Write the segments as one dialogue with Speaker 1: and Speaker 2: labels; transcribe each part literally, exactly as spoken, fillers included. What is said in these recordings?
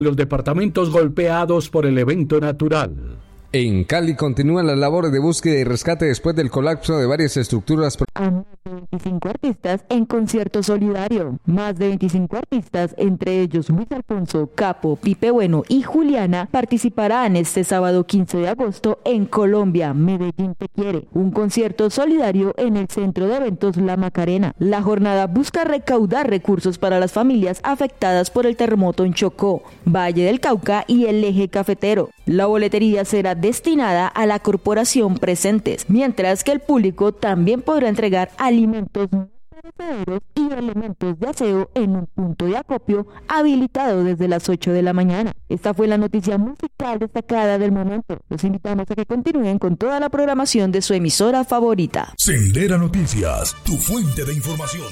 Speaker 1: Los departamentos golpeados por el evento natural.
Speaker 2: En Cali continúan las labores de búsqueda y rescate después del colapso de varias estructuras.
Speaker 3: A más de veinticinco artistas en concierto solidario. Más de veinticinco artistas, entre ellos Luis Alfonso, Capo, Pipe Bueno y Juliana, participarán este sábado quince de agosto en Colombia. Medellín te quiere. Un concierto solidario en el Centro de Eventos La Macarena. La jornada busca recaudar recursos para las familias afectadas por el terremoto en Chocó, Valle del Cauca y el Eje Cafetero. La boletería será destinada a la corporación Presentes, mientras que el público también podrá entregar alimentos no perecederos y elementos de aseo en un punto de acopio habilitado desde las ocho de la mañana. Esta fue la noticia musical destacada del momento. Los invitamos a que continúen con toda la programación de su emisora favorita.
Speaker 4: Sendera Noticias, tu fuente de información.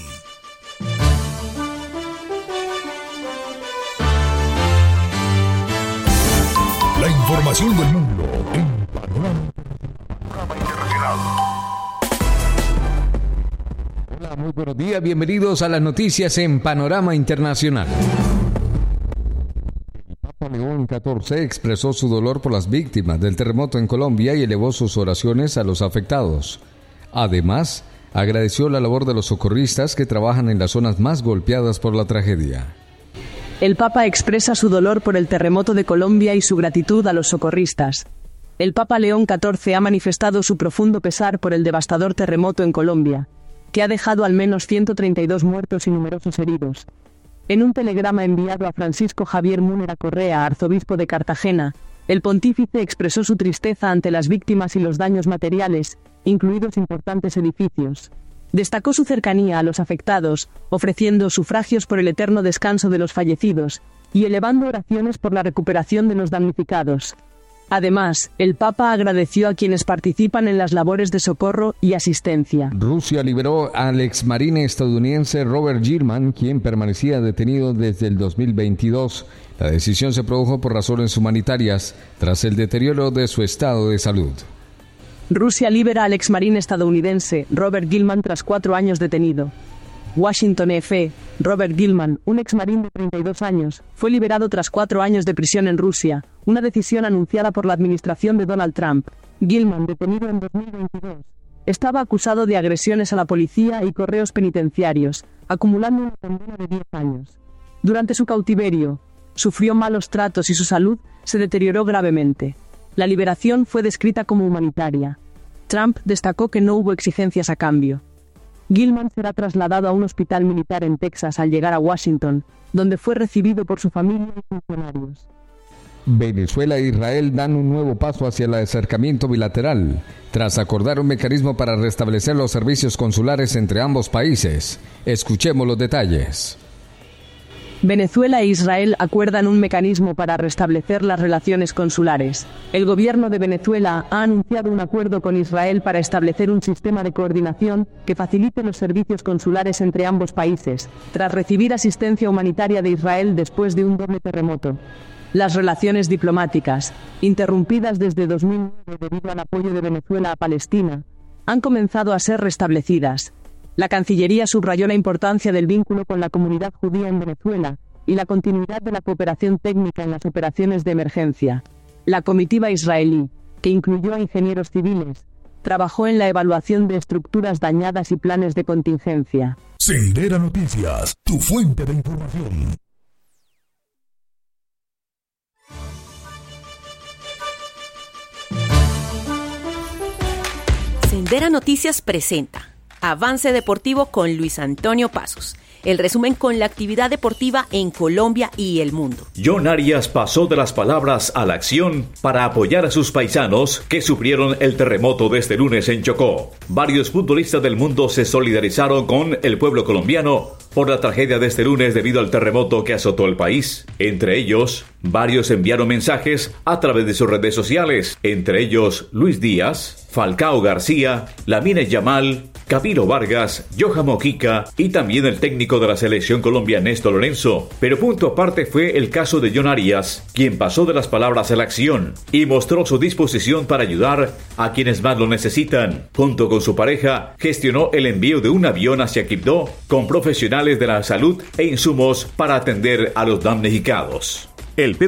Speaker 4: La información del mundo en Panorama Internacional.
Speaker 2: Hola, muy buenos días, bienvenidos a las noticias en Panorama Internacional. El Papa León catorce expresó su dolor por las víctimas del terremoto en Colombia y elevó sus oraciones a los afectados. Además, agradeció la labor de los socorristas que trabajan en las zonas más golpeadas por la tragedia.
Speaker 5: El Papa expresa su dolor por el terremoto de Colombia y su gratitud a los socorristas. El Papa León catorce ha manifestado su profundo pesar por el devastador terremoto en Colombia, que ha dejado al menos ciento treinta y dos muertos y numerosos heridos. En un telegrama enviado a Francisco Javier Múnera Correa, arzobispo de Cartagena, el pontífice expresó su tristeza ante las víctimas y los daños materiales, incluidos importantes edificios. Destacó su cercanía a los afectados, ofreciendo sufragios por el eterno descanso de los fallecidos y elevando oraciones por la recuperación de los damnificados. Además, el Papa agradeció a quienes participan en las labores de socorro y asistencia.
Speaker 2: Rusia liberó al exmarine estadounidense Robert Gilman, quien permanecía detenido desde el dos mil veintidós. La decisión se produjo por razones humanitarias, tras el deterioro de su estado de salud.
Speaker 5: Rusia libera al exmarine estadounidense Robert Gilman tras cuatro años detenido. Washington F. Robert Gilman, un exmarín de treinta y dos años, fue liberado tras cuatro años de prisión en Rusia, una decisión anunciada por la administración de Donald Trump. Gilman, detenido en dos mil veintidós, estaba acusado de agresiones a la policía y correos penitenciarios, acumulando una condena de diez años. Durante su cautiverio, sufrió malos tratos y su salud se deterioró gravemente. La liberación fue descrita como humanitaria. Trump destacó que no hubo exigencias a cambio. Gilman será trasladado a un hospital militar en Texas al llegar a Washington, donde fue recibido por su familia y funcionarios.
Speaker 2: Venezuela e Israel dan un nuevo paso hacia el acercamiento bilateral, tras acordar un mecanismo para restablecer los servicios consulares entre ambos países. Escuchemos los detalles.
Speaker 5: Venezuela e Israel acuerdan un mecanismo para restablecer las relaciones consulares. El gobierno de Venezuela ha anunciado un acuerdo con Israel para establecer un sistema de coordinación que facilite los servicios consulares entre ambos países, tras recibir asistencia humanitaria de Israel después de un doble terremoto. Las relaciones diplomáticas, interrumpidas desde dos mil nueve debido al apoyo de Venezuela a Palestina, han comenzado a ser restablecidas. La Cancillería subrayó la importancia del vínculo con la comunidad judía en Venezuela y la continuidad de la cooperación técnica en las operaciones de emergencia. La comitiva israelí, que incluyó a ingenieros civiles, trabajó en la evaluación de estructuras dañadas y planes de contingencia.
Speaker 4: Sendera Noticias, tu fuente de información.
Speaker 6: Sendera Noticias presenta Avance Deportivo con Luis Antonio Pasos. El resumen con la actividad deportiva en Colombia y el mundo.
Speaker 7: John Arias pasó de las palabras a la acción para apoyar a sus paisanos que sufrieron el terremoto de este lunes en Chocó. Varios futbolistas del mundo se solidarizaron con el pueblo colombiano por la tragedia de este lunes debido al terremoto que azotó el país. Entre ellos, varios enviaron mensajes a través de sus redes sociales, entre ellos Luis Díaz, Falcao García, Lamine Yamal, Camilo Vargas, Johan Mojica y también el técnico de la selección Colombia, Néstor Lorenzo. Pero punto aparte fue el caso de John Arias, quien pasó de las palabras a la acción y mostró su disposición para ayudar a quienes más lo necesitan. Junto con su pareja, gestionó el envío de un avión hacia Quibdó con profesionales de la salud e insumos para atender a los damnificados. El